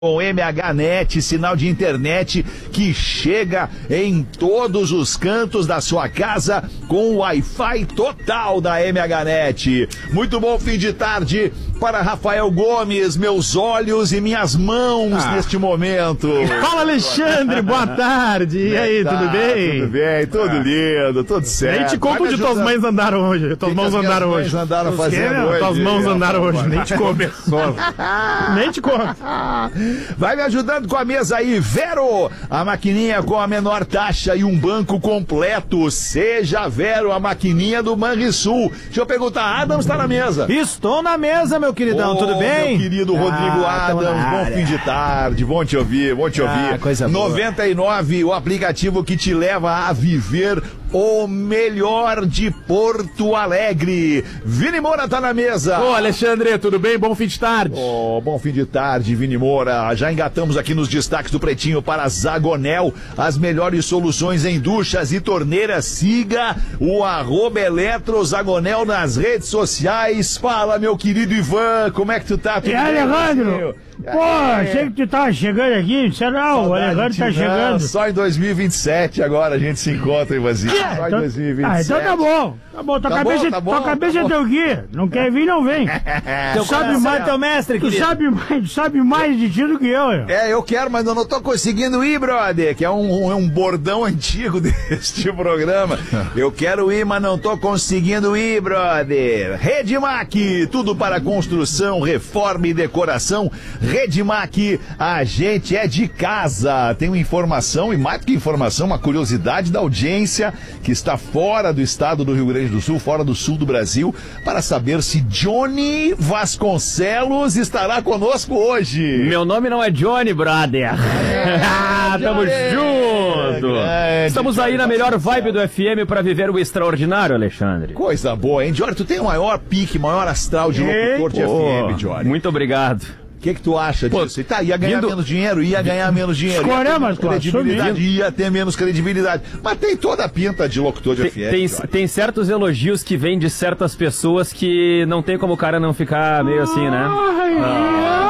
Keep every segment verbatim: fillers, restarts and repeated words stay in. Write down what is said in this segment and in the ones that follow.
Com M H Net, sinal de internet que chega em todos os cantos da sua casa com o Wi-Fi total da M H Net. Muito bom fim de tarde para Rafael Gomes, meus olhos e minhas mãos ah. neste momento. Fala, Alexandre, boa tarde. E aí, tá, tudo bem? Tudo bem, tudo ah. lindo, tudo certo. Nem te conto onde tuas mães andaram hoje. Tuas mãos andaram hoje. andaram fazendo hoje. Tuas mãos andaram hoje, nem te conto. Nem te conto. Vai me ajudando com a mesa aí, Vero, a maquininha com a menor taxa e um banco completo. Seja Vero, a maquininha do Banrisul. Deixa eu perguntar, Adams tá na mesa? Estou na mesa, meu queridão, oh, tudo bem? Meu querido Rodrigo ah, Adams, bom fim de tarde, bom te ouvir, bom te ouvir. Ah, coisa boa. noventa e nove, o aplicativo que te leva a viver o melhor de Porto Alegre. Vini Moura tá na mesa. Ô, Alexandre, tudo bem? Bom fim de tarde. Oh, bom fim de tarde, Vini Moura. Já engatamos aqui nos destaques do Pretinho para Zagonel, as melhores soluções em duchas e torneiras. Siga o arroba Eletro Zagonel nas redes sociais. Fala, meu querido Ivan, como é que tu tá? Tudo e aí, Alejandro? Pô, é. achei que tu tava chegando aqui. Disse, não, o Alejandro tá chegando. Só em dois mil e vinte e sete agora a gente se encontra, Ivanzinho. É, só em então, dois mil e vinte e sete. Ah, então tá bom. Tá bom, tua tá cabeça, bom, tá bom, tua cabeça tá é teu guia. Não quer vir, não vem. Tu sabe mais teu mestre, tu querido. sabe mais, tu sabe mais de ti do que eu. eu. É, eu quero, mas eu não tô conseguindo ir, brother. Que é um, um, um bordão antigo deste programa. Eu quero ir, mas não tô conseguindo ir, brother. Redmac, tudo para construção, reforma e decoração. Redmac, a gente é de casa. Tem uma informação, e mais do que informação, uma curiosidade da audiência que está fora do estado do Rio Grande do Sul, fora do sul do Brasil, para saber se Johnny Vasconcelos estará conosco hoje. Meu nome não é Johnny, brother. Ah, tamo junto. É, Estamos aí na melhor vibe do F M para viver o extraordinário, Alexandre. Coisa boa, hein, Johnny? Tu tem o maior pique, maior astral de locutor de Pô, F M, Johnny. Muito obrigado. O que que tu acha Pô, disso? E tá, ia ganhar vindo... menos dinheiro, ia ganhar menos dinheiro, ia ter menos credibilidade, ia ter menos credibilidade. Mas tem toda a pinta de locutor de tem, F M. Tem, tem certos elogios que vêm de certas pessoas que não tem como o cara não ficar meio assim, né? Ah.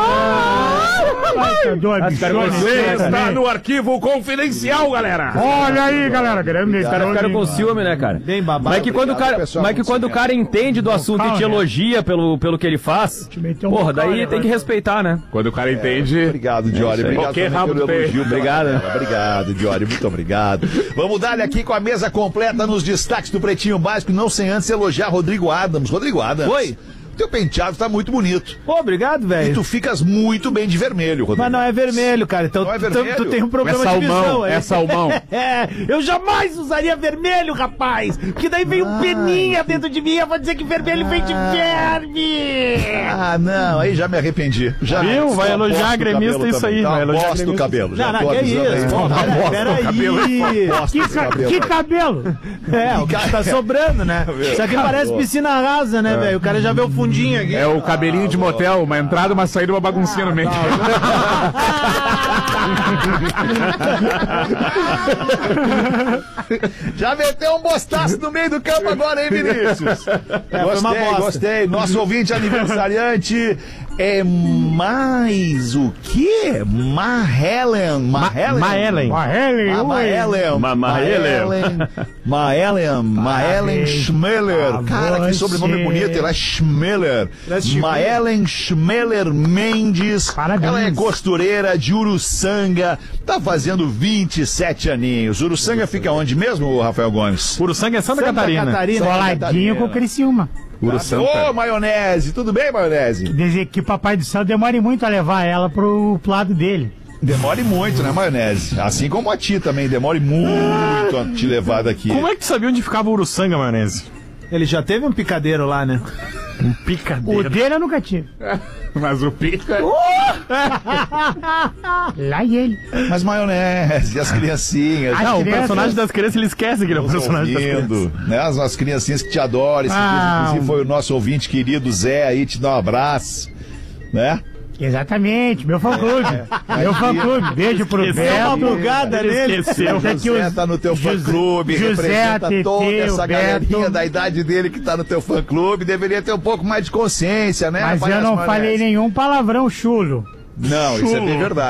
Você está no arquivo confidencial, galera. Olha aí, galera. Os caras ficaram com ciúme, né, cara? Bem babado. Mas que quando o cara, mas que quando o cara entende do assunto e te elogia pelo, pelo que ele faz, porra, daí tem que respeitar, né? Quando o cara entende... É, obrigado, Diori. Obrigado Qualquer rabo pelo elogio. Obrigado. Obrigado, Diori. Muito obrigado. Vamos dar aqui com a mesa completa nos destaques do Pretinho Básico, não sem antes elogiar Rodrigo Adams. Rodrigo Adams. Oi. Teu penteado tá muito bonito. Pô, obrigado, velho. E tu ficas muito bem de vermelho, Rodrigo. Mas não é vermelho, cara. Então não é vermelho? Tu, tu tem um problema é salmão, de visão. É salmão. É, eu jamais usaria vermelho, rapaz. Porque daí vem um peninha dentro de mim e eu vou dizer que vermelho vem de verme. Ah, não. Aí já me arrependi. Já Viu? Vai elogiar a gremista isso aí. Vai elogiar gosto do cabelo. Já não, não, que isso. Peraí. Que cabelo? É, o que tá sobrando, né? Isso aqui parece piscina rasa, né, velho? O cara já vê o fundinho aqui. É o cabelinho ah, de motel, uma entrada, uma saída, uma baguncinha ah, no meio. Já meteu um bostaço no meio do campo agora, hein, Vinícius? É, gostei, gostei. Nosso ouvinte aniversariante é mais o quê? Mahelen. Mahelen. Mahelen. Mahelen. Mahelen. Mahelen. Mahelen. Mahelen Schmeller. Cara, que sobrenome bonito. Ela é Schmeller. Mahelen Schmeller Mendes. Parabéns. Ela é costureira de Uruçanga. Tá fazendo vinte e sete aninhos. Uruçanga fica onde mesmo, Rafael Gomes? Uruçanga é Santa, Santa Catarina. Catarina. Coladinho com o Criciúma. Ô, oh, maionese, tudo bem, maionese? Dizer que o Papai do Céu demore muito a levar ela pro lado dele. Demore muito, né, maionese? Assim como a ti também, demore muito a te levar daqui. Como é que tu sabia onde ficava o Uruçanga, maionese? Ele já teve um picadeiro lá, né? Um picadeiro. O dele eu nunca tive. Mas o pica... Uh! Lá e ele. Mas maionese, as criancinhas. As não, crianças... o personagem das crianças, ele esquece que ele é o personagem ouvindo, das crianças. Né? As, as criancinhas que te adoram. Esse ah, inclusive foi o nosso ouvinte querido Zé aí, te dá um abraço. Né? Exatamente, meu fã-clube. É, meu fã-clube. Beijo pro Beto. Esqueceu uma bugada nele. Esqueceu. O José tá no teu fã-clube, representa Tete, toda essa galerinha Beto. da idade dele que tá no teu fã-clube. Deveria ter um pouco mais de consciência, né? Mas eu não falei nenhum palavrão chulo. Não, isso é bem verdade.